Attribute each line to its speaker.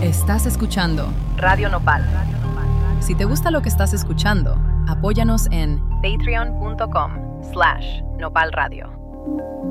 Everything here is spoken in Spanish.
Speaker 1: Estás escuchando
Speaker 2: Radio Nopal.
Speaker 1: Si te gusta lo que estás escuchando, apóyanos en
Speaker 2: Patreon.com/nopalradio.